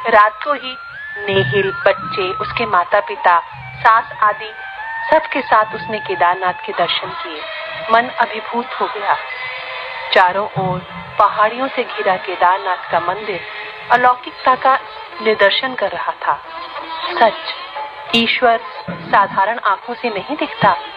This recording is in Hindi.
रात को ही नेहिल, बच्चे, उसके माता पिता, सास आदि सबके साथ उसने केदारनाथ के दर्शन किए। मन अभिभूत हो गया। चारों ओर पहाड़ियों से घिरा केदारनाथ का मंदिर अलौकिकता का निदर्शन कर रहा था। सच, ईश्वर साधारण आंखों से नहीं दिखता,